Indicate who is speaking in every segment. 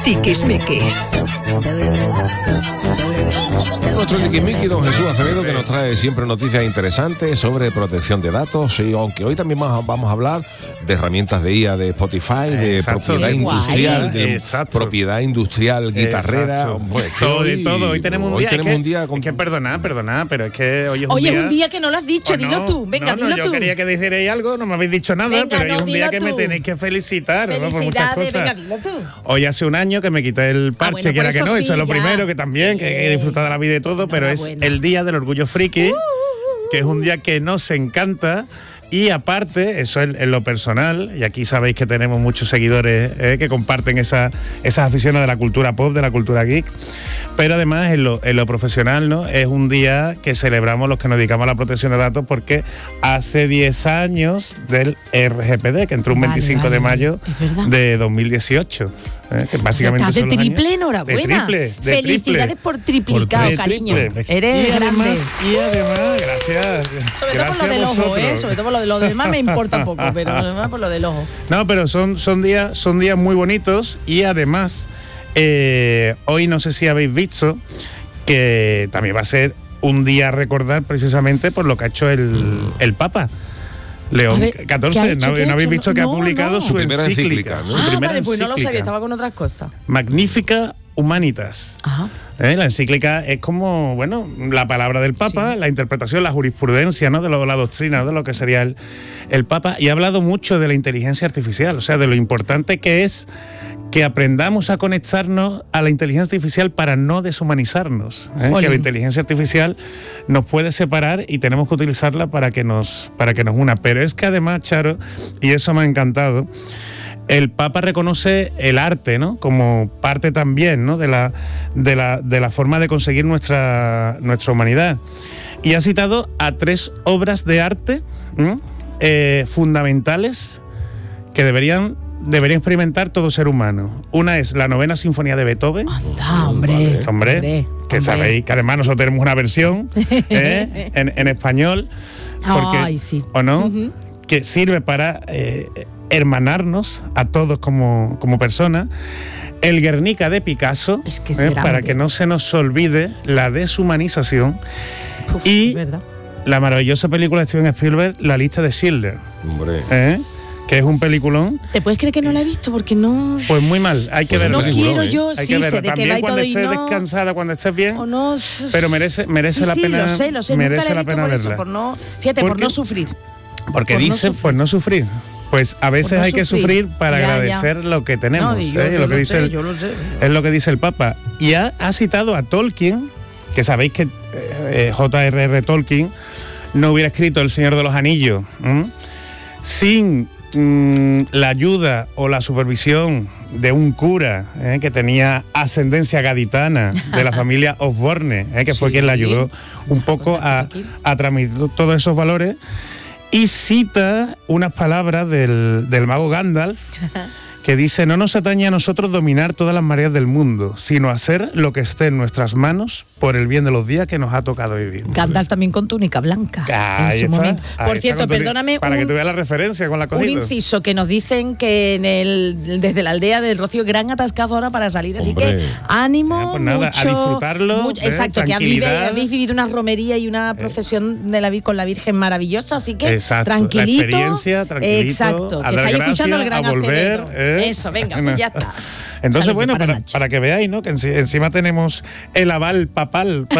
Speaker 1: Tiquismiquis.
Speaker 2: Nuestro tiquismiqui, don Jesús Acevedo, que nos trae siempre noticias interesantes sobre protección de datos, y aunque hoy también vamos a hablar de herramientas de IA, de Spotify, de propiedad industrial, propiedad industrial guitarrera.
Speaker 3: Pues todo, de todo. Hoy tenemos un día. Es que perdona, pero es que hoy es un día.
Speaker 4: Hoy es un día que no lo has dicho, pues dilo tú. Venga, dilo tú.
Speaker 3: Yo quería que dijerais algo, no me habéis dicho nada, venga, pero hoy es un día que me tenéis que felicitar, ¿no? Por muchas cosas.
Speaker 4: Venga, dilo tú.
Speaker 3: Hoy hace un año que me quité el parche, que era que no, eso es lo primero, que también, que he disfrutado de la vida y todo, pero es el día del orgullo friki, que es un día que nos encanta. Y aparte, eso es en lo personal, y aquí sabéis que tenemos muchos seguidores que comparten esas aficiones de la cultura pop, de la cultura geek, pero además en lo profesional, ¿no? Es un día que celebramos los que nos dedicamos a la protección de datos, porque hace 10 años del RGPD, que entró un 25 de mayo de 2018. Que básicamente
Speaker 4: estás de
Speaker 3: son
Speaker 4: triple, enhorabuena. Felicidades por triplicado, cariño. Eres grande.
Speaker 3: Y además, gracias.
Speaker 4: Sobre todo por lo del ojo, sobre todo por lo demás me importa un poco, pero además por lo del ojo.
Speaker 3: No, pero son días muy bonitos, y además hoy no sé si habéis visto que también va a ser un día a recordar, precisamente por lo que ha hecho el Papa. León XIV, ¿no habéis visto que ha publicado su encíclica?
Speaker 4: Vale, pues no lo sabía, estaba con otras cosas.
Speaker 3: Magnifica Humanitas.
Speaker 4: Ajá.
Speaker 3: La encíclica es como, bueno, la palabra del Papa, la interpretación, la jurisprudencia, ¿no? De la doctrina, ¿no? De lo que sería el Papa. Y ha hablado mucho de la inteligencia artificial, o sea, de lo importante que es que aprendamos a conectarnos a la inteligencia artificial para no deshumanizarnos, que la inteligencia artificial nos puede separar y tenemos que utilizarla para que nos una. Pero es que además, Charo, y eso me ha encantado, el Papa reconoce el arte, ¿no? Como parte también, ¿no? de la forma de conseguir nuestra humanidad. Y ha citado a 3 obras de arte fundamentales que deberían experimentar todo ser humano. Una es la 9ª Sinfonía de Beethoven.
Speaker 4: ¡Anda, hombre!
Speaker 3: Que sabéis que además nosotros tenemos una versión en español. Porque,
Speaker 4: sí.
Speaker 3: ¿o no? Que sirve para hermanarnos a todos como personas. El Guernica de Picasso, para que no se nos olvide la deshumanización. Y la maravillosa película de Steven Spielberg, La lista de Schindler. Que es un peliculón.
Speaker 4: ¿Te puedes creer que no la he visto? Porque no...
Speaker 3: Pues muy mal, hay que verlo.
Speaker 4: No quiero yo, sí, sé de qué va y todo.
Speaker 3: Cuando estés descansada, cuando estés bien,
Speaker 4: o no,
Speaker 3: pero merece la pena.
Speaker 4: Lo sé,
Speaker 3: merece
Speaker 4: nunca la he visto por eso, por no sufrir.
Speaker 3: Porque dice, pues no sufrir. Pues a veces hay que sufrir para agradecer lo que tenemos. Es lo que dice el Papa. Y ha citado a Tolkien, que sabéis que J.R.R. Tolkien no hubiera escrito El Señor de los Anillos sin la ayuda o la supervisión de un cura que tenía ascendencia gaditana de la familia Osborne, que fue quien le ayudó un poco a transmitir todos esos valores. Y cita unas palabras del mago Gandalf, que dice: no nos atañe a nosotros dominar todas las mareas del mundo, sino hacer lo que esté en nuestras manos por el bien de los días que nos ha tocado vivir.
Speaker 4: Gandalf también con túnica blanca en su momento. Por cierto, perdóname,
Speaker 3: para que tú veas la referencia con la cogida.
Speaker 4: Un inciso, que nos dicen que desde la aldea del Rocío, gran atascado ahora para salir, así que ánimo,
Speaker 3: pues nada,
Speaker 4: mucho,
Speaker 3: a disfrutarlo,
Speaker 4: exacto, que habéis vivido una romería y una procesión con la Virgen maravillosa, así que tranquilito,
Speaker 3: la experiencia, tranquilito,
Speaker 4: exacto, que estáis escuchando el gran Acevedo. Eso, venga, pues ya está.
Speaker 3: Entonces, bueno, para que veáis, ¿no? Que encima tenemos el aval papal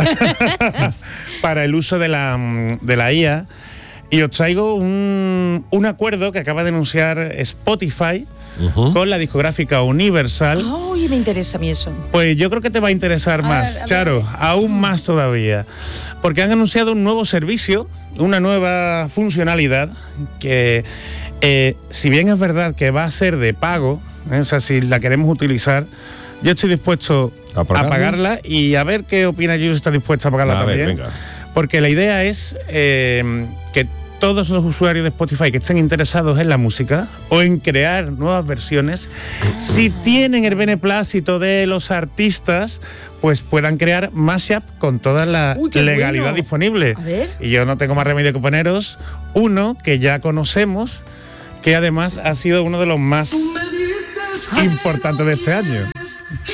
Speaker 3: para el uso de la IA. Y os traigo un acuerdo que acaba de anunciar Spotify con la discográfica Universal.
Speaker 4: Uy, me interesa a mí eso.
Speaker 3: Pues yo creo que te va a interesar más, Charo, aún más todavía. Porque han anunciado un nuevo servicio, una nueva funcionalidad que, si bien es verdad que va a ser de pago, o sea, si la queremos utilizar, yo estoy dispuesto a pagarla, y a ver qué opina Jesús, está dispuesta a pagarla también. Porque la idea es que todos los usuarios de Spotify que estén interesados en la música o en crear nuevas versiones, si tienen el beneplácito de los artistas, pues puedan crear mashup con toda la legalidad disponible. Y yo no tengo más remedio que poneros uno que ya conocemos, que además ha sido uno de los más importantes de este año.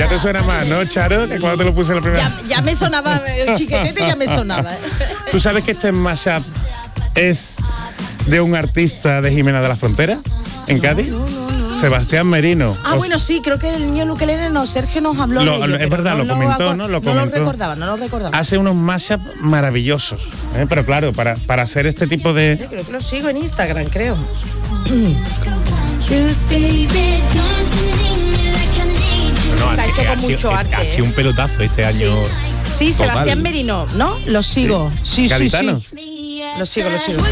Speaker 3: Ya te suena más, ¿no, Charo? Que cuando te lo puse la primera vez.
Speaker 4: Ya me sonaba, el chiquetete ya me sonaba.
Speaker 3: ¿Tú sabes que este mashup es de un artista de Jimena de la Frontera, en Cádiz? No. Sebastián Merino.
Speaker 4: Bueno, sí, creo que el niño Luquelele, Sergio nos habló de ello.
Speaker 3: Es verdad, lo comentó, ¿no?
Speaker 4: No lo recordaba.
Speaker 3: Hace unos mashups maravillosos, pero claro, para hacer este tipo de...
Speaker 4: Sí, creo que lo sigo en Instagram, creo.
Speaker 1: Ha sido un pelotazo este año.
Speaker 4: Sí, Sebastián Merino, ¿no? Lo sigo. Sí. Lo sigo.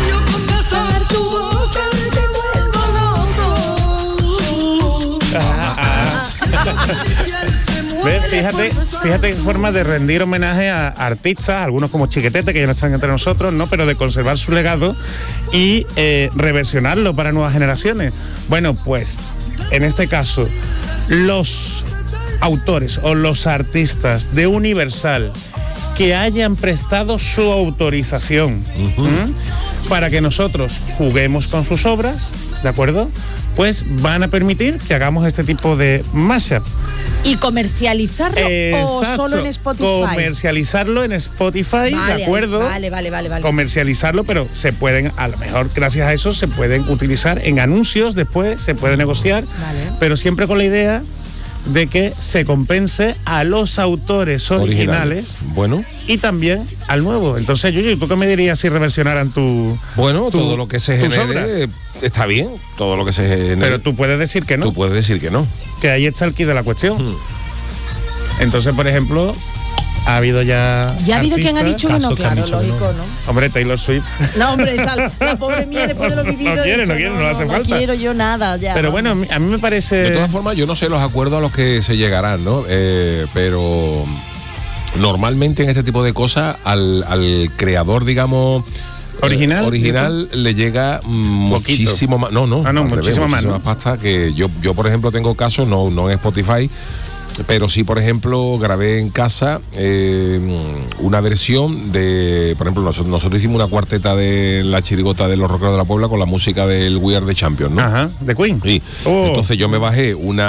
Speaker 3: ¿Ves? Fíjate qué forma de rendir homenaje a artistas, algunos como Chiquetete, que ya no están entre nosotros, ¿no? Pero de conservar su legado y reversionarlo para nuevas generaciones. Bueno, pues en este caso, los autores o los artistas de Universal que hayan prestado su autorización para que nosotros juguemos con sus obras, ¿de acuerdo? Pues van a permitir que hagamos este tipo de mashup.
Speaker 4: ¿Y comercializarlo o solo en Spotify?
Speaker 3: Comercializarlo en Spotify, ¿de acuerdo?
Speaker 4: Vale.
Speaker 3: Comercializarlo, pero se pueden, a lo mejor gracias a eso, se pueden utilizar en anuncios después, se puede negociar, pero siempre con la idea de que se compense a los autores originales.
Speaker 2: Bueno.
Speaker 3: Y también al nuevo. Entonces, Yuyu, ¿tú qué me dirías si reversionaran
Speaker 2: todo lo que se genere está bien, todo lo que se genere.
Speaker 3: Pero tú puedes decir que no.
Speaker 2: Tú puedes decir que no.
Speaker 3: Que ahí está el quid de la cuestión. Entonces, por ejemplo, ha habido ya.
Speaker 4: Ya ha habido quien ha dicho que no, claro, lógico, ¿no?
Speaker 3: Hombre, Taylor Swift.
Speaker 4: No, hombre, la pobre mía, después de lo vivido.
Speaker 3: No quiere, no hace falta.
Speaker 4: No quiero yo nada, ya.
Speaker 3: Pero bueno, a mí me parece.
Speaker 2: De todas formas, yo no sé los acuerdos a los que se llegarán, ¿no? Pero normalmente en este tipo de cosas, al creador, digamos. Original le llega muchísimo más. Muchísimo más pasta que yo, por ejemplo, tengo casos, no en Spotify. Pero sí, por ejemplo, grabé en casa una versión de, por ejemplo, nosotros hicimos una cuarteta de la chirigota de los rockeros de la Puebla con la música del We Are the Champions, ¿no?
Speaker 3: Ajá, de Queen.
Speaker 2: Sí. Entonces yo me bajé un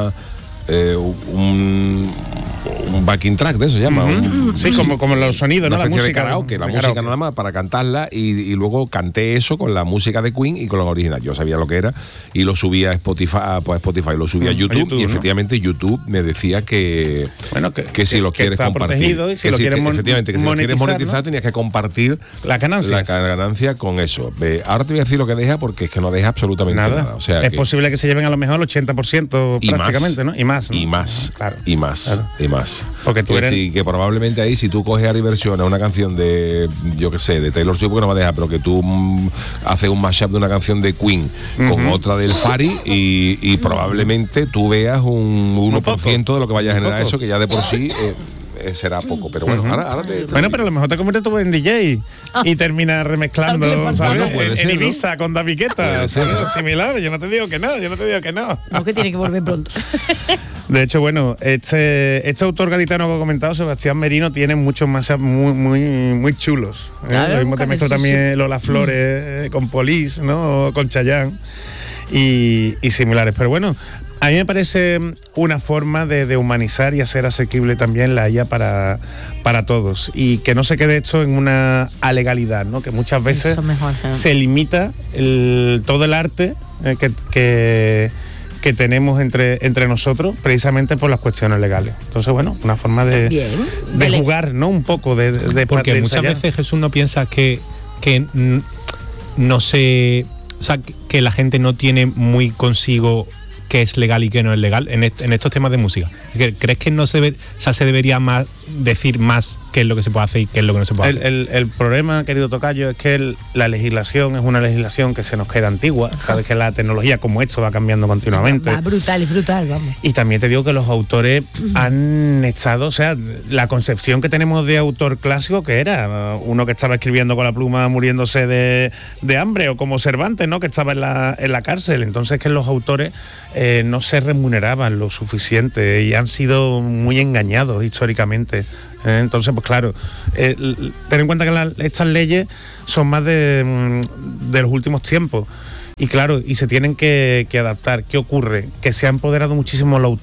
Speaker 2: backing track de eso se llama.
Speaker 3: Sí, como los sonidos, ¿no?
Speaker 2: La música de karaoke, la música nada más para cantarla y luego canté eso con la música de Queen y con la original. Yo sabía lo que era y lo subí a Spotify, lo subí a YouTube y efectivamente YouTube me decía que si lo quieres compartir,
Speaker 3: y si lo quieres
Speaker 2: monetizar, tenías que compartir
Speaker 3: la
Speaker 2: ganancia con eso. Ahora te voy a decir lo que deja porque es que no deja absolutamente nada. O sea,
Speaker 3: es posible que se lleven a lo mejor el 80% prácticamente, ¿no? Y más, ¿no?
Speaker 2: Y más.
Speaker 3: Porque tú eres
Speaker 2: decir, que probablemente ahí, si tú coges a versiones una canción de, yo qué sé, de Taylor Swift, porque no me deja, pero que tú haces un mashup de una canción de Queen con otra del Fari y probablemente tú veas un 1% de lo que vaya a generar eso, que ya de por sí será poco. Pero bueno, ahora
Speaker 3: Bueno, pero a lo mejor te conviertes tú en DJ y terminas remezclando, ¿sabes? En Ibiza, ¿no? Con David Guetta, similar. Yo no te digo que no.
Speaker 4: No, que tiene que volver pronto.
Speaker 3: De hecho, bueno, este autor gaditano que he comentado, Sebastián Merino, tiene muchos más muy chulos. Claro, lo mismo te mezclo también Lola Flores con Police, ¿no? O con Chayanne y similares. Pero bueno, a mí me parece una forma de humanizar y hacer asequible también la IA para todos. Y que no se quede esto en una alegalidad, ¿no? Que muchas veces se limita todo el arte que tenemos entre nosotros, precisamente por las cuestiones legales. Entonces, bueno, una forma de jugar, ¿no? Un poco
Speaker 1: porque muchas veces, Jesús, no piensa que no se... O sea, que la gente no tiene muy consigo qué es legal y qué no es legal en estos temas de música. ¿Crees que no se debería más decir más qué es lo que se puede hacer y qué es lo que no se puede hacer?
Speaker 3: El problema, querido tocayo, es que la legislación es una legislación que se nos queda antigua. Sabes que la tecnología como esto va cambiando continuamente.
Speaker 4: Va brutal, vamos.
Speaker 3: Y también te digo que los autores han estado, o sea, la concepción que tenemos de autor clásico, que era uno que estaba escribiendo con la pluma muriéndose de hambre, o como Cervantes, ¿no? Que estaba en la cárcel. Entonces que los autores no se remuneraban lo suficiente y han sido muy engañados históricamente. Entonces, pues claro, ten en cuenta que estas leyes son más de los últimos tiempos. Y claro, y se tienen que adaptar. ¿Qué ocurre? Que se ha empoderado muchísimo el autor.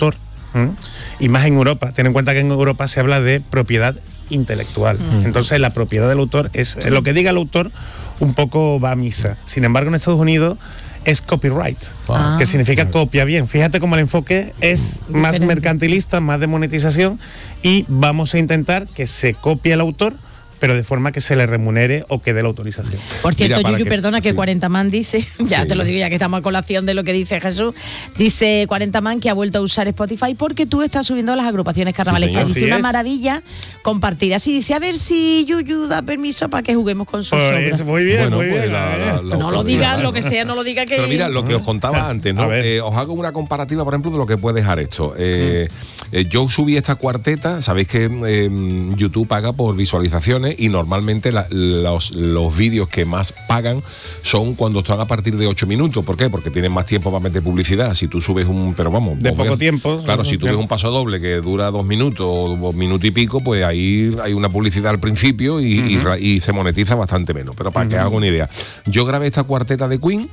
Speaker 3: y más en Europa. Ten en cuenta que en Europa se habla de propiedad intelectual. Entonces la propiedad del autor es lo que diga el autor, un poco va a misa. Sin embargo, en Estados Unidos es copyright, que significa copia bien. Fíjate cómo el enfoque es más mercantilista, más de monetización, y vamos a intentar que se copie el autor, pero de forma que se le remunere o que dé la autorización.
Speaker 4: Por cierto, Yuyu, perdona, que 40man dice, te lo digo ya que estamos a colación de lo que dice Jesús, dice 40man que ha vuelto a usar Spotify porque tú estás subiendo las agrupaciones carnavalescas. Dice una maravilla compartir. Así dice, a ver si Yuyu da permiso para que juguemos con sus obras.
Speaker 3: Muy bien, muy bien.
Speaker 4: No lo digas, lo que sea, no lo diga que...
Speaker 2: Pero mira, lo que os contaba antes, ¿no? Os hago una comparativa, por ejemplo, de lo que puede dejar esto. Yo subí esta cuarteta, sabéis que YouTube paga por visualizaciones, y normalmente los vídeos que más pagan son cuando están a partir de 8 minutos. ¿Por qué? Porque tienen más tiempo para meter publicidad. Si tú subes
Speaker 3: de poco tiempo.
Speaker 2: Claro, si tú ves un paso doble que dura 2 minutos o minuto y pico, pues ahí hay una publicidad al principio y se monetiza bastante menos. Pero para que haga una idea, yo grabé esta cuarteta de Queen.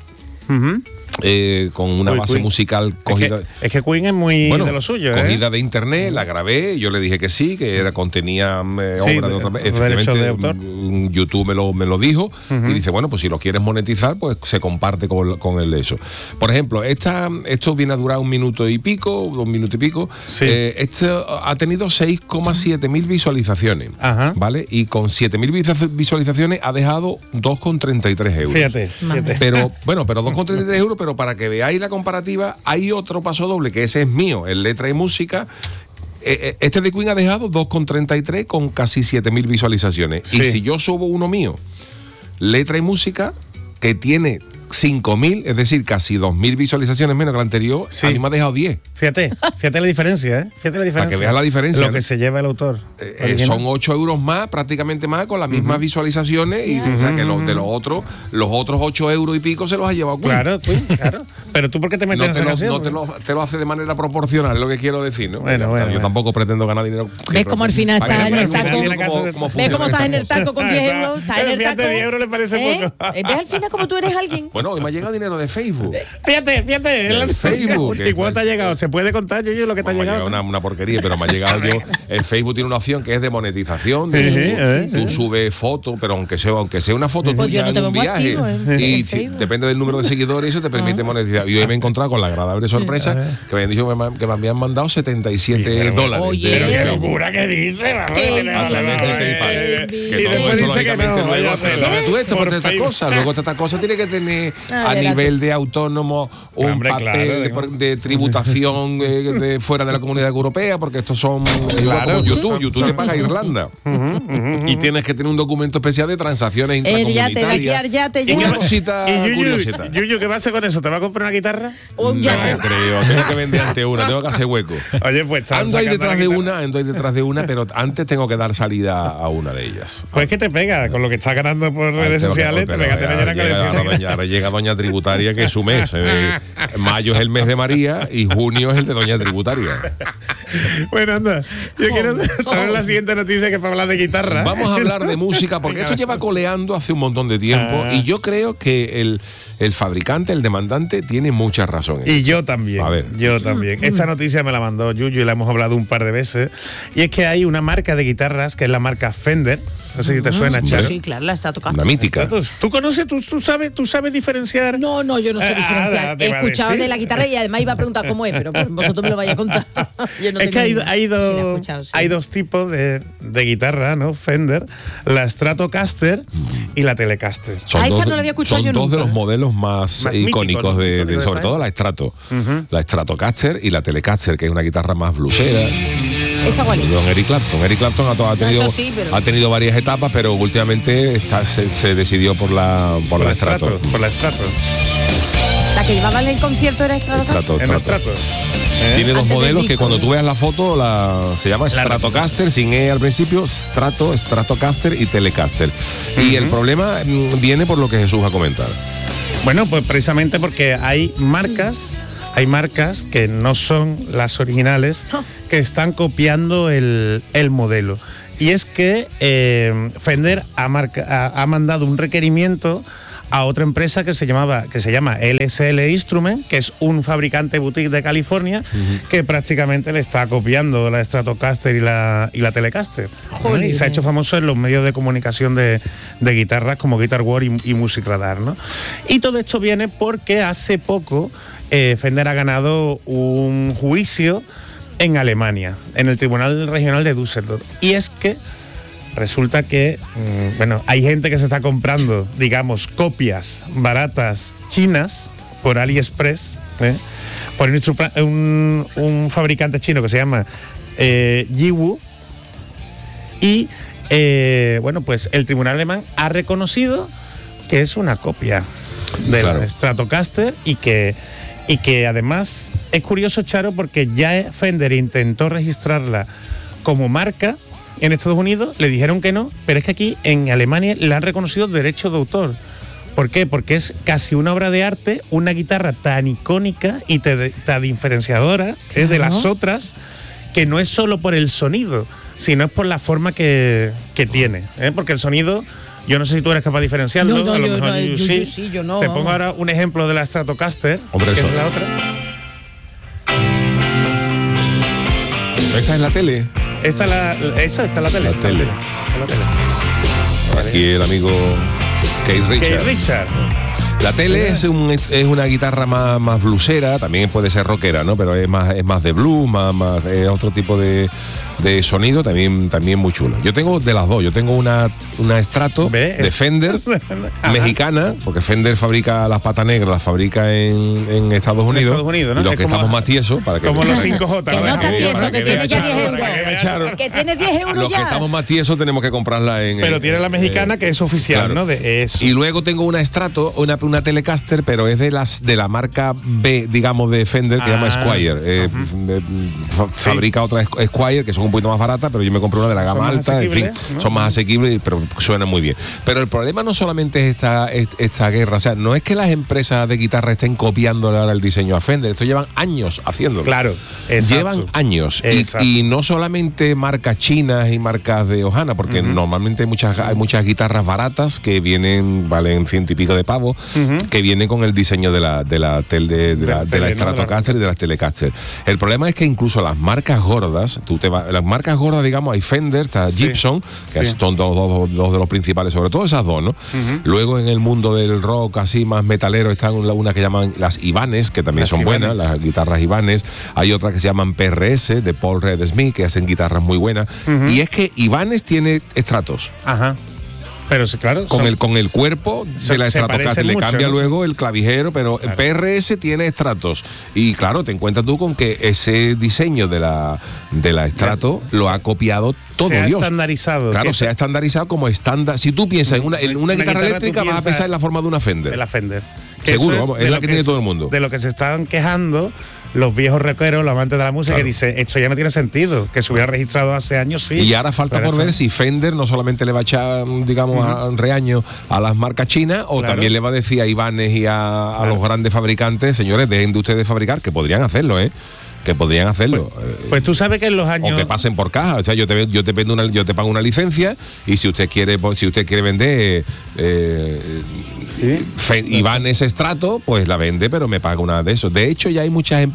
Speaker 2: Con una base musical cogida.
Speaker 3: Es que Queen es muy de lo suyo.
Speaker 2: Cogida de internet, la grabé, yo le dije que sí, que contenía obra de otra vez. Efectivamente, YouTube me lo dijo, y dice, bueno, pues si lo quieres monetizar, pues se comparte con el eso. Por ejemplo, esto viene a durar 1 minuto y pico, 2 minutos y pico. Esto ha tenido 6,7 mil visualizaciones, ¿vale? Y con 7.000 visualizaciones ha dejado 2,33 euros.
Speaker 3: Fíjate.
Speaker 2: Pero 2,33 euros, pero para que veáis la comparativa, hay otro paso doble, que ese es mío, en letra y música. Este de Queen ha dejado 2,33 con casi 7.000 visualizaciones. Y si yo subo uno mío, letra y música, que tiene 5.000, es decir, casi 2.000 visualizaciones menos que la anterior, a mí me ha dejado 10.
Speaker 3: Fíjate la diferencia, Fíjate la diferencia.
Speaker 2: Para que veas la diferencia.
Speaker 3: Lo que se lleva el autor.
Speaker 2: Son 8 euros más, prácticamente más, con las mismas visualizaciones. Y o sea que los otros 8 euros y pico se los ha llevado Queen.
Speaker 3: Claro. Pero tú, ¿por qué te metes en esa canción?
Speaker 2: No te lo hace de manera proporcional, es lo que quiero decir, ¿no? Yo tampoco pretendo ganar dinero.
Speaker 4: ¿Ves cómo al final estás en el taco? ¿Ves cómo estás en el taco con 10 euros? Estás en el taco.
Speaker 3: 10 euros le parece poco.
Speaker 4: ¿Ves al final como tú eres alguien?
Speaker 2: Bueno, hoy me ha llegado dinero de Facebook.
Speaker 3: Fíjate.
Speaker 2: De Facebook.
Speaker 3: ¿Y cuánto te ha llegado? ¿Se puede contar, yo lo que te ha llegado?
Speaker 2: Una porquería, pero me ha llegado yo. El Facebook tiene una opción que es de monetización. Tú subes fotos, pero aunque sea una foto tuya en un viaje, y depende del número de seguidores, eso te permite monetizar. Y hoy me he encontrado con la agradable sorpresa que me habían dicho que me habían mandado $77.
Speaker 3: Oye, pero qué locura que dice.
Speaker 2: Y después dice que no. Porque esta cosa tiene que tener a nivel de autónomo un papel de tributación de fuera de la Comunidad Europea, porque estos son como YouTube te paga Irlanda. Y tienes que tener un documento especial de transacciones intracomunitarias.
Speaker 4: Y
Speaker 2: una cosita
Speaker 3: curiosita. Yuyu, ¿qué va a hacer con eso? ¿Te va a comprar una guitarra?
Speaker 2: No creo, tengo que vender ante una, tengo que hacer hueco.
Speaker 3: Oye, pues
Speaker 2: ando ahí detrás de una, pero antes tengo que dar salida a una de ellas.
Speaker 3: Pues que te pega, con lo que estás ganando por redes sociales, te pega tener una colección.
Speaker 2: Ahora llega Doña Tributaria, que es su mes. Mayo es el mes de María y junio es el de Doña Tributaria.
Speaker 3: Bueno, anda, yo quiero traer la siguiente noticia, que para hablar de guitarra.
Speaker 2: Vamos a hablar de música, porque esto lleva coleando hace un montón de tiempo, y yo creo que el fabricante, el demandante, tiene muchas razones.
Speaker 3: Y yo también. Esta noticia me la mandó Yuyu y la hemos hablado un par de veces. Y es que hay una marca de guitarras que es la marca Fender. No sé si te suena, Char.
Speaker 4: Sí, claro, la Stratocaster.
Speaker 2: La mítica.
Speaker 3: ¿Tú conoces, tú sabes diferenciar?
Speaker 4: No, yo no sé diferenciar. He escuchado de la guitarra y además iba a preguntar cómo es, pero vosotros me lo vais a contar.
Speaker 3: Es que hay dos tipos de guitarra, ¿no? Fender, la Stratocaster y la Telecaster.
Speaker 4: Esa no la había escuchado yo nunca.
Speaker 2: Son dos de los modelos más icónicos, sobre todo la Strato. La Stratocaster y la Telecaster, que es una guitarra más bluesera.
Speaker 4: Está igualito.
Speaker 2: Don Eric Clapton ha tenido varias etapas, pero últimamente se decidió por la Strato.
Speaker 3: Por la Strato.
Speaker 4: La que llevaba en el concierto era
Speaker 3: Strato.
Speaker 2: Tiene dos modelos que cuando tú veas la foto se llama Stratocaster, sin E al principio, Stratocaster y Telecaster. Y el problema viene por lo que Jesús ha comentado.
Speaker 3: Bueno, pues precisamente porque hay marcas que no son las originales, que están copiando el modelo. Y es que Fender ha mandado un requerimiento a otra empresa que se llama LSL Instrument, que es un fabricante boutique de California, que prácticamente le está copiando la Stratocaster y la Telecaster. Y se ha hecho famoso en los medios de comunicación de guitarras como Guitar World y Music Radar, ¿no? Y todo esto viene porque hace poco Fender ha ganado un juicio en Alemania, en el Tribunal Regional de Düsseldorf. Y es que resulta que, hay gente que se está comprando, digamos, copias baratas chinas por AliExpress, por un fabricante chino que se llama Yiwu. Y, pues el tribunal alemán ha reconocido que es una copia de la Stratocaster y que además es curioso, Charo, porque ya Fender intentó registrarla como marca en Estados Unidos, le dijeron que no, pero es que aquí en Alemania le han reconocido derechos de autor. ¿Por qué? Porque es casi una obra de arte, una guitarra tan icónica y tan diferenciadora de las otras, que no es solo por el sonido, sino es por la forma que tiene. Porque el sonido, yo no sé si tú eres capaz de diferenciarlo, a lo mejor yo no. Te pongo ahora un ejemplo de la Stratocaster, que es la otra.
Speaker 2: ¿Esta es la tele?
Speaker 3: Esa está la tele.
Speaker 2: Aquí el amigo Keith Richards. La tele es una guitarra más bluesera, también puede ser rockera, ¿no? Pero es más de blues, es otro tipo de sonido, también muy chulo. Yo tengo de las dos, yo tengo una Strato de Fender mexicana, porque Fender fabrica las patas negras, las fabrica en Estados Unidos, ¿no? Y los que estamos más tiesos, para que
Speaker 3: como los 5J,
Speaker 4: que no está tieso, que tiene ya 10 euros. Que tiene 10 euros ya.
Speaker 2: Los que estamos más tiesos tenemos que comprarla
Speaker 3: pero tiene la mexicana que es oficial, claro, ¿no? De eso.
Speaker 2: Y luego tengo una Strato, una Telecaster, pero es de la marca B, digamos, de Fender, que se llama Squier. Fabrica otra Squier, que son un poquito más baratas, pero yo me compré una de la gama alta, en fin, ¿no? Son más asequibles, pero suenan muy bien. Pero el problema no solamente es esta guerra, o sea, no es que las empresas de guitarra estén copiando ahora el diseño a Fender, esto llevan años haciéndolo.
Speaker 3: Claro,
Speaker 2: exacto. Llevan años. Y no solamente marcas chinas y marcas de Ohana, porque normalmente hay muchas guitarras baratas que valen 100 y pico de pavos, que vienen con el diseño de la Stratocaster y de las Telecaster. El problema es que incluso las marcas gordas, las marcas gordas, digamos, hay Fender, está Gibson, que son dos de los principales, sobre todo esas dos, ¿no? Luego en el mundo del rock así más metalero están una que llaman las Ibanez, que también son buenas, las guitarras Ibanez. Hay otra que se llaman PRS, de Paul Reed Smith, que hacen guitarras muy buenas. Y es que Ibanez tiene estratos.
Speaker 3: Ajá. Pero sí, claro,
Speaker 2: con el cuerpo de la Stratocaster le cambia luego el clavijero, pero claro. PRS tiene estratos y claro, te encuentras tú con que ese diseño de la Strato lo ha copiado todo
Speaker 3: se ha
Speaker 2: Dios.
Speaker 3: Estandarizado.
Speaker 2: Claro, se ha estandarizado como estándar. Si tú piensas en una guitarra eléctrica, vas a pensar en la forma de una Fender.
Speaker 3: De la Fender.
Speaker 2: Seguro, es la que tiene todo el mundo.
Speaker 3: De lo que se están quejando los viejos rockeros, los amantes de la música, que dicen, esto ya no tiene sentido, que se hubiera registrado hace años, sí.
Speaker 2: Y ahora falta por ver si Fender no solamente le va a echar, digamos, a reaño a las marcas chinas, o también le va a decir a Ibanez y a los grandes fabricantes, señores, dejen de ustedes fabricar, que podrían hacerlo, que podrían hacerlo.
Speaker 3: Pues tú sabes que en los años...
Speaker 2: O que pasen por caja. O sea, yo te pago una licencia y si usted quiere vender Ibanez Strato, pues la vende, pero me paga una de esos. De hecho, ya hay muchas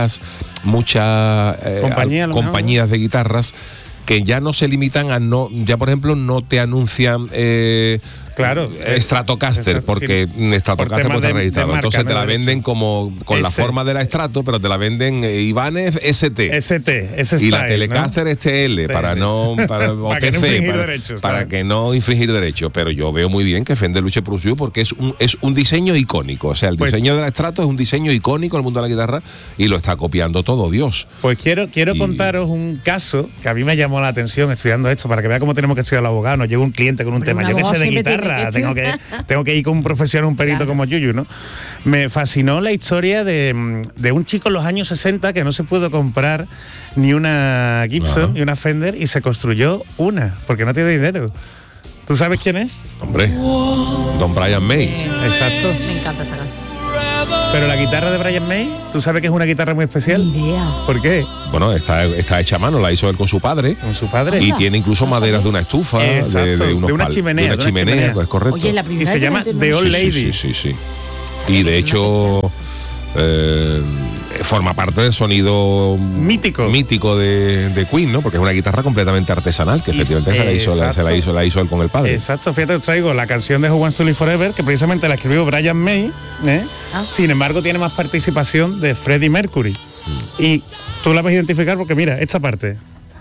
Speaker 2: compañías de guitarras que ya no se limitan a ya por ejemplo no te anuncian Stratocaster, porque Stratocaster puede estar registrado. Entonces te la venden como con la forma de la Strato, pero te la venden Ibanez ST. Y la Telecaster STL, para que no infringir derechos. Pero yo veo muy bien que Fender luche por suyo, porque es un diseño icónico. O sea, el diseño de la Strato es un diseño icónico en el mundo de la guitarra y lo está copiando todo Dios.
Speaker 3: Pues quiero contaros un caso que a mí me llamó la atención estudiando esto, para que vea cómo tenemos que estudiar el abogado. Nos llega un cliente con un tema, yo que sé de guitarra, tengo que ir con un profesional, un perito como Yuyu, ¿no? Me fascinó la historia de un chico en los años 60 que no se pudo comprar ni una Gibson ni una Fender y se construyó una, porque no tiene dinero. ¿Tú sabes quién es?
Speaker 2: Hombre, Don Brian May.
Speaker 3: Exacto.
Speaker 4: Me encanta esta canción.
Speaker 3: Pero la guitarra de Brian May, ¿tú sabes que es una guitarra muy especial?
Speaker 4: Ni idea.
Speaker 3: ¿Por qué?
Speaker 2: Bueno, está hecha a mano, la hizo él con su padre.
Speaker 3: Con su padre.
Speaker 2: Y tiene incluso maderas de una estufa, de una chimenea.
Speaker 3: De una chimenea,
Speaker 2: es correcto.
Speaker 4: Oye, la
Speaker 3: y se llama The Old Lady.
Speaker 2: Sí. Y de hecho forma parte del sonido mítico de Queen, ¿no? Porque es una guitarra completamente artesanal, que efectivamente se la hizo él con el padre.
Speaker 3: Exacto, fíjate, os traigo la canción de Who Wants to Live Forever, que precisamente la escribió Brian May, sin embargo tiene más participación de Freddie Mercury. Y tú la vas a identificar porque mira, esta parte.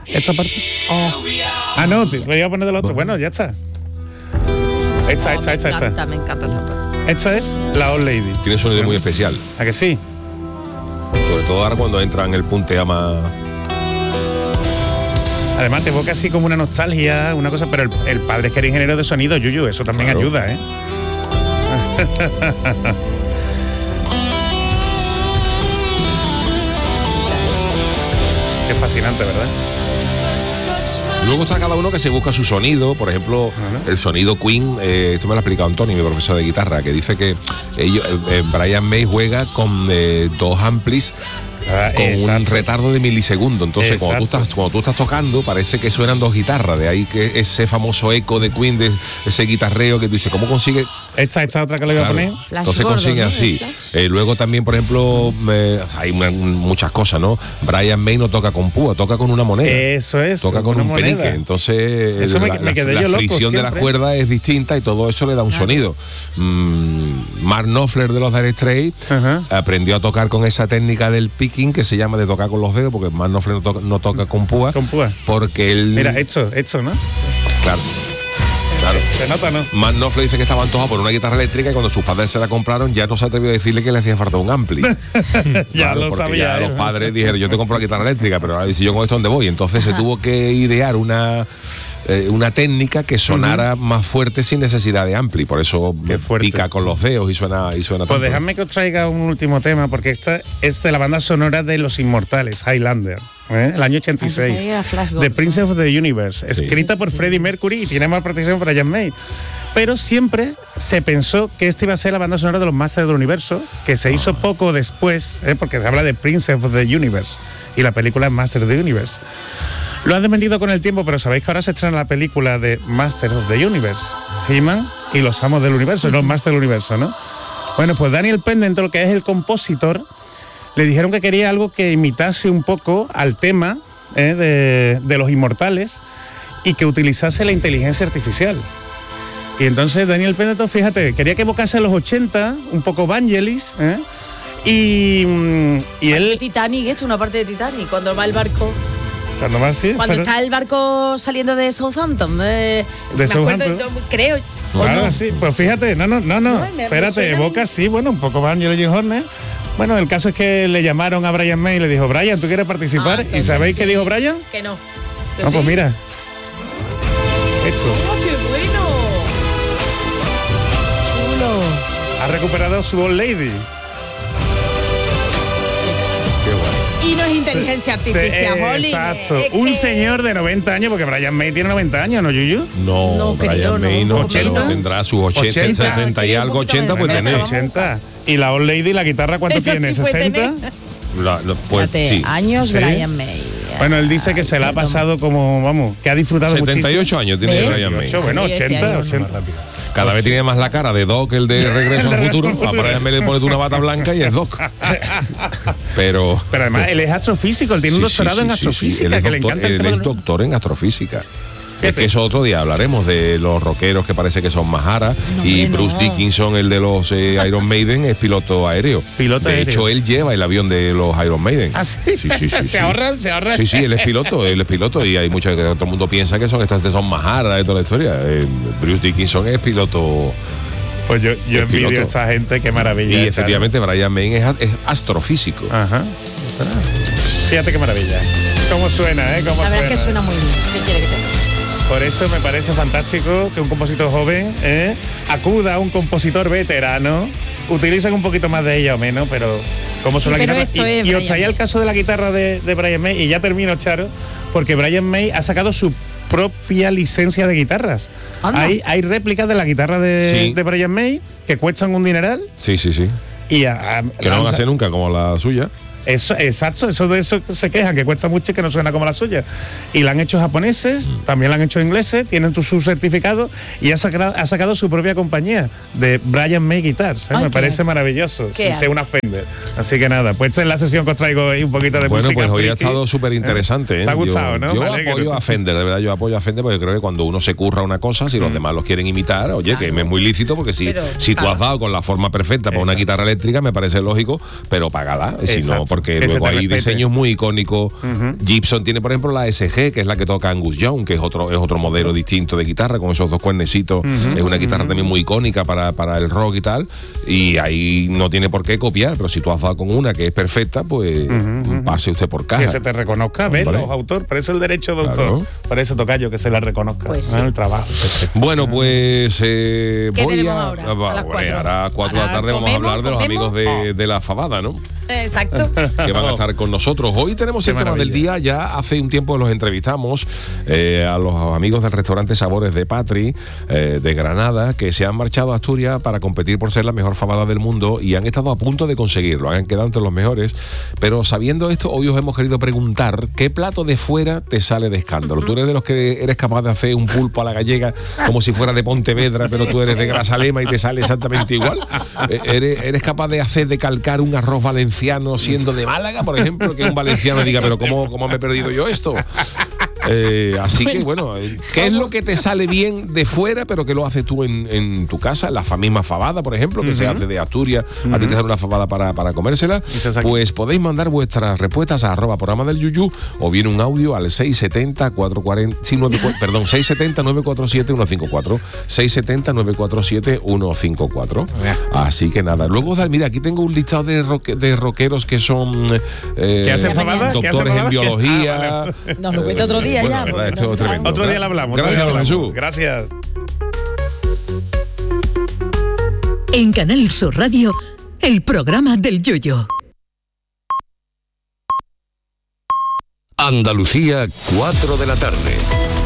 Speaker 3: Ah, no, me iba a poner del otro. Bueno, ya está. Esta.
Speaker 4: Me encanta esta.
Speaker 3: Esta es la Old Lady.
Speaker 2: Tiene un sonido muy especial.
Speaker 3: ¿A que sí?
Speaker 2: Sobre todo ahora cuando entra en el puntea más...
Speaker 3: Además te evoca así como una nostalgia, una cosa, pero el padre es que era ingeniero de sonido, Yuyu, eso también ayuda, ¿eh? Qué fascinante, ¿verdad?
Speaker 2: Luego está cada uno que se busca su sonido, por ejemplo, el sonido Queen, esto me lo ha explicado Antonio, mi profesor de guitarra, que dice que Brian May juega con dos amplis con un retardo de milisegundo. Entonces, cuando tú estás tocando, parece que suenan dos guitarras, de ahí que ese famoso eco de Queen, de ese guitarreo que tú dices, ¿cómo consigue?
Speaker 3: Esta otra que le voy a poner.
Speaker 2: Entonces consigue así. Luego también, por ejemplo, hay muchas cosas, ¿no? Brian May no toca con púa, toca con una moneda.
Speaker 3: Eso es.
Speaker 2: Toca con un penique. Entonces, la fricción de las cuerdas es distinta y todo eso le da un sonido. Mark Knopfler de los Dire Straits aprendió a tocar con esa técnica del picking que se llama de tocar con los dedos, porque Mark Knopfler no toca con púa. Porque él...
Speaker 3: Mira, hecho, ¿no?
Speaker 2: Claro.
Speaker 3: Se nota, ¿no?
Speaker 2: Mark Knopfler dice que estaba antojado por una guitarra eléctrica y cuando sus padres se la compraron ya no se atrevió a decirle que le hacía falta un ampli.
Speaker 3: Lo sabía.
Speaker 2: Ya los padres dijeron, yo te compro la guitarra eléctrica, pero ahora dice, yo con esto dónde voy. Entonces se tuvo que idear una técnica que sonara más fuerte sin necesidad de ampli. Por eso pica con los dedos y suena
Speaker 3: Pues
Speaker 2: tanto.
Speaker 3: dejadme que os traiga un último tema, porque esta es de la banda sonora de Los Inmortales, Highlander. El año 86, The Princess of the Universe, escrita por Freddie Mercury y tiene más participación para Brian May. Pero siempre se pensó que esta iba a ser la banda sonora de los Masters del Universo, que se hizo poco después, porque se habla de Princess of the Universe y la película es Masters of the Universe. Lo han desmentido con el tiempo, pero sabéis que ahora se estrena la película de Masters of the Universe, He-Man y los Amos del Universo, los Masters del Universo, ¿no? Bueno, pues Daniel Penn, dentro de lo que es el compositor, le dijeron que quería algo que imitase un poco al tema de los Inmortales y que utilizase la inteligencia artificial. Y entonces Daniel Pennington, fíjate, quería que evocase a los 80, un poco Vangelis, y él...
Speaker 4: Titanic, esto, una parte de Titanic, cuando va el barco...
Speaker 3: Cuando
Speaker 4: está el barco saliendo de Southampton,
Speaker 3: de Southampton,
Speaker 4: creo.
Speaker 3: Claro, no. Sí, pues fíjate, no, espérate, evoca, sí, bueno, un poco Vangelis y Horner. Bueno, el caso es que le llamaron a Brian May y le dijo, Brian, ¿tú quieres participar? ¿Y sabéis qué dijo Brian?
Speaker 4: Que no.
Speaker 3: No, pues mira. Esto.
Speaker 4: ¡Oh, qué bueno! Chulo.
Speaker 3: Ha recuperado su Old Lady.
Speaker 2: Qué bueno.
Speaker 4: Y no es inteligencia artificial, Holly.
Speaker 3: Exacto. Un señor de 90 años, porque Brian May tiene 90 años, ¿no, Yuyu?
Speaker 2: No, Brian May no, pero tendrá sus 80, 70 y algo, 80 pues tener.
Speaker 3: 80. ¿Y la Old Lady, la guitarra, cuánto tiene?
Speaker 4: Sí,
Speaker 3: ¿60?
Speaker 4: Pues, sí. Años, ¿sí? Brian May.
Speaker 3: Bueno, él dice que se la ha pasado como, vamos, que ha disfrutado
Speaker 2: 78
Speaker 3: muchísimo.
Speaker 2: Años tiene Brian May.
Speaker 3: Bueno, 80.
Speaker 2: Cada vez tiene más la cara de Doc, el de Regreso al Futuro. A Brian May le pones una bata blanca y es Doc. Pero
Speaker 3: además, él es astrofísico, él tiene un doctorado en astrofísica, que le encanta.
Speaker 2: Él es doctor en astrofísica. Es que eso otro día hablaremos de los rockeros que parece que son Mahara y Bruce Dickinson, el de los Iron Maiden, es piloto aéreo. De hecho, él lleva el avión de los Iron Maiden.
Speaker 3: ¿Ah, sí?
Speaker 2: Sí.
Speaker 3: ¿Se ahorran?
Speaker 2: Sí, él es piloto y hay muchas que todo el mundo piensa que son Mahara de toda la historia. Bruce Dickinson es piloto.
Speaker 3: Pues yo envidio a esta gente, qué maravilla.
Speaker 2: Y efectivamente Brian May es astrofísico.
Speaker 3: Ajá. Fíjate qué maravilla. ¿Cómo suena,
Speaker 4: La verdad es que suena muy bien. ¿Qué quiere que tenga?
Speaker 3: Por eso me parece fantástico que un compositor joven acuda a un compositor veterano. Utilizan un poquito más de ella o menos, pero como suena la guitarra. Y os traía el caso de la guitarra de Brian May, y ya termino, Charo, porque Brian May ha sacado su propia licencia de guitarras. Hay réplicas de la guitarra de Brian May que cuestan un dineral.
Speaker 2: Sí.
Speaker 3: Y
Speaker 2: que no van a ser nunca como la suya.
Speaker 3: Eso, exacto, de eso se quejan, que cuesta mucho y que no suena como la suya. Y la han hecho japoneses, también la han hecho ingleses, tienen su certificado y ha sacado su propia compañía de Brian May Guitars. Me parece maravilloso, sin ser una Fender. Así que nada, pues esta es la sesión que os traigo ahí un poquito de música.
Speaker 2: Bueno, pues hoy ha estado súper interesante.
Speaker 3: ¿Te ha gustado, no?
Speaker 2: Yo apoyo a Fender, de verdad, yo apoyo a Fender porque creo que cuando uno se curra una cosa, si los demás los quieren imitar, oye, que me es muy lícito, porque si tú has dado con la forma perfecta para una guitarra eléctrica, me parece lógico, pero págala, si no, porque luego hay diseños muy icónicos. Gibson tiene, por ejemplo, la SG, que es la que toca Angus Young, que es otro modelo distinto de guitarra, con esos dos cuernecitos. Es una guitarra también muy icónica para el rock y tal, y ahí no tiene por qué copiar, pero si tú has dado con una que es perfecta, pues pase usted por caja.
Speaker 3: Que se te reconozca, ves, los autores, por eso el derecho de autor, por eso tocayo, que se la reconozca, pues el trabajo.
Speaker 2: Bueno, pues
Speaker 4: voy ahora
Speaker 2: a 4 de la tarde vamos a hablar de los amigos de la fabada, ¿no?
Speaker 4: Exacto.
Speaker 2: Que van a estar con nosotros. Hoy tenemos el tema del día. Ya hace un tiempo los entrevistamos a los amigos del restaurante Sabores de Patri de Granada, que se han marchado a Asturias para competir por ser la mejor fabada del mundo y han estado a punto de conseguirlo. Han quedado entre los mejores. Pero sabiendo esto, hoy os hemos querido preguntar ¿qué plato de fuera te sale de escándalo? ¿Tú eres de los que eres capaz de hacer un pulpo a la gallega como si fuera de Pontevedra, pero tú eres de Grazalema y te sale exactamente igual? ¿Eres capaz de calcar un arroz valenciano siendo de Málaga, por ejemplo, que un valenciano diga, pero ¿cómo me he perdido yo esto? Así que bueno, ¿qué es lo que te sale bien de fuera pero que lo haces tú en tu casa? La misma fabada, por ejemplo, que se hace de Asturias, a ti te sale una fabada para comérsela. Pues podéis mandar vuestras respuestas a @programa del Yuyu o bien un audio al 670 947 154 670 947 154. Así que nada, luego mira, aquí tengo un listado de rockeros que son
Speaker 3: ¿qué hacen fabada?
Speaker 2: Doctores en biología.
Speaker 4: Nos lo cuenta otro día.
Speaker 3: Otro día lo hablamos.
Speaker 2: Gracias, Jesús.
Speaker 3: Gracias.
Speaker 5: En Canal Sur Radio, el programa del Yoyo.
Speaker 6: Andalucía, 4 de la tarde.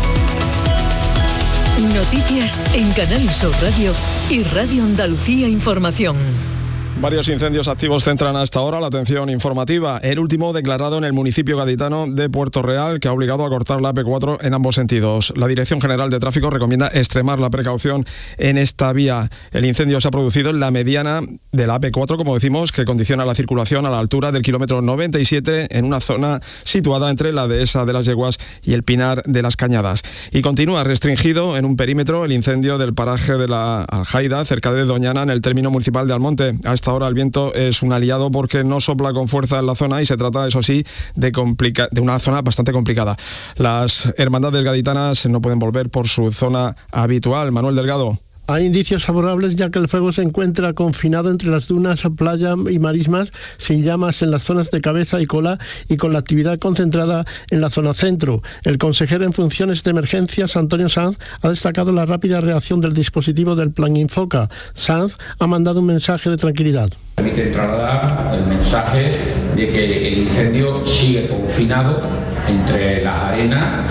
Speaker 5: Noticias en Canal Sur Radio y Radio Andalucía Información.
Speaker 7: Varios incendios activos centran hasta ahora la atención informativa. El último declarado en el municipio gaditano de Puerto Real, que ha obligado a cortar la AP4 en ambos sentidos. La Dirección General de Tráfico recomienda extremar la precaución en esta vía. El incendio se ha producido en la mediana de la AP4, como decimos, que condiciona la circulación a la altura del kilómetro 97 en una zona situada entre la dehesa de las Yeguas y el Pinar de las Cañadas. Y continúa restringido en un perímetro el incendio del paraje de la Aljaida, cerca de Doñana, en el término municipal de Almonte. Hasta ahora el viento es un aliado porque no sopla con fuerza en la zona y se trata, eso sí, de una zona bastante complicada. Las hermandades gaditanas no pueden volver por su zona habitual. Manuel Delgado.
Speaker 8: Hay indicios favorables ya que el fuego se encuentra confinado entre las dunas, playa y marismas, sin llamas en las zonas de cabeza y cola y con la actividad concentrada en la zona centro. El consejero en funciones de emergencias, Antonio Sanz, ha destacado la rápida reacción del dispositivo del Plan Infoca. Sanz ha mandado un mensaje de tranquilidad.
Speaker 9: Permite trasladar el mensaje de que el incendio sigue confinado entre las arenas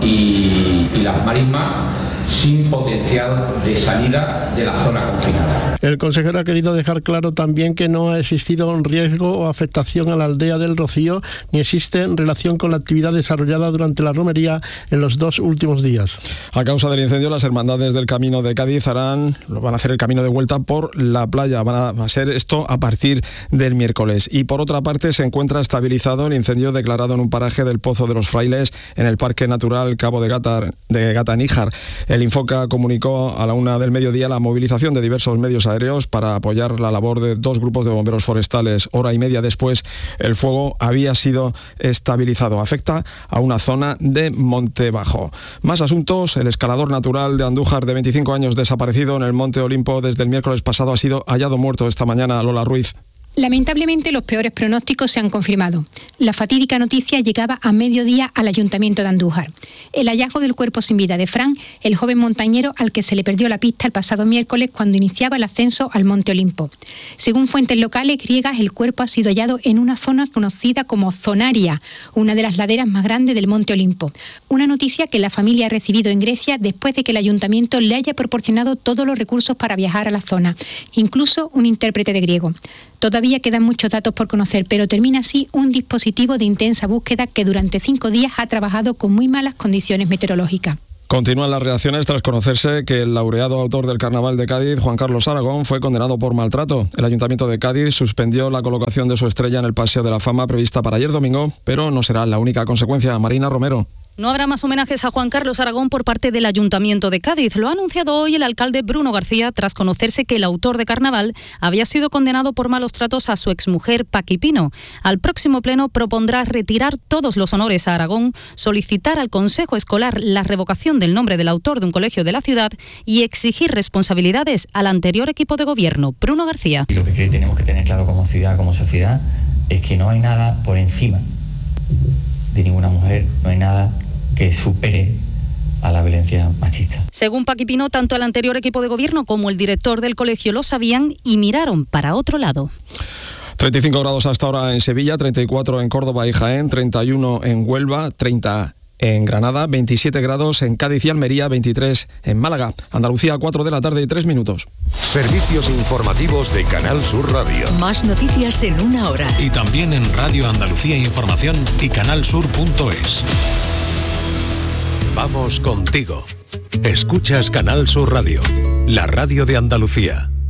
Speaker 9: y las marismas, sin potencial de salida de la zona confinada.
Speaker 8: El consejero ha querido dejar claro también que no ha existido un riesgo o afectación a la aldea del Rocío, ni existe relación con la actividad desarrollada durante la romería en los 2 últimos días.
Speaker 7: A causa del incendio, las hermandades del Camino de Cádiz van a hacer el camino de vuelta por la playa. Va a ser esto a partir del miércoles. Y por otra parte, se encuentra estabilizado el incendio declarado en un paraje del Pozo de los Frailes, en el Parque Natural Cabo de Gata-Níjar. El Infoca comunicó a la 1 del mediodía la movilización de diversos medios aéreos para apoyar la labor de 2 grupos de bomberos forestales. Hora y media después, el fuego había sido estabilizado. Afecta a una zona de Monte Bajo. Más asuntos. El escalador natural de Andújar, de 25 años, desaparecido en el Monte Olimpo desde el miércoles pasado, ha sido hallado muerto esta mañana. Lola Ruiz.
Speaker 10: Lamentablemente, los peores pronósticos se han confirmado. La fatídica noticia llegaba a mediodía al Ayuntamiento de Andújar. El hallazgo del cuerpo sin vida de Fran, el joven montañero al que se le perdió la pista el pasado miércoles cuando iniciaba el ascenso al Monte Olimpo. Según fuentes locales griegas, el cuerpo ha sido hallado en una zona conocida como Zonaria, una de las laderas más grandes del Monte Olimpo. Una noticia que la familia ha recibido en Grecia después de que el Ayuntamiento le haya proporcionado todos los recursos para viajar a la zona, incluso un intérprete de griego. Todavía quedan muchos datos por conocer, pero termina así un dispositivo de intensa búsqueda que durante 5 días ha trabajado con muy malas condiciones meteorológicas.
Speaker 7: Continúan las reacciones tras conocerse que el laureado autor del Carnaval de Cádiz, Juan Carlos Aragón, fue condenado por maltrato. El Ayuntamiento de Cádiz suspendió la colocación de su estrella en el Paseo de la Fama prevista para ayer domingo, pero no será la única consecuencia. Marina Romero.
Speaker 11: No habrá más homenajes a Juan Carlos Aragón por parte del Ayuntamiento de Cádiz. Lo ha anunciado hoy el alcalde Bruno García tras conocerse que el autor de Carnaval había sido condenado por malos tratos a su exmujer Paqui Pino. Al próximo pleno propondrá retirar todos los honores a Aragón, solicitar al Consejo Escolar la revocación del nombre del autor de un colegio de la ciudad y exigir responsabilidades al anterior equipo de gobierno. Bruno García.
Speaker 12: Lo que tenemos que tener claro como ciudad, como sociedad, es que no hay nada por encima de ninguna mujer, no hay nada que supere a la violencia machista.
Speaker 11: Según Paqui Pino, tanto el anterior equipo de gobierno como el director del colegio lo sabían y miraron para otro lado.
Speaker 7: 35 grados hasta ahora en Sevilla, 34 en Córdoba y Jaén, 31 en Huelva, 30 en Granada, 27 grados en Cádiz y Almería, 23 en Málaga. Andalucía, 4 de la tarde y 3 minutos.
Speaker 6: Servicios informativos de Canal Sur Radio.
Speaker 5: Más noticias en 1 hora.
Speaker 13: Y también en Radio Andalucía Información y canalsur.es. Vamos contigo. Escuchas Canal Sur Radio, la radio de Andalucía.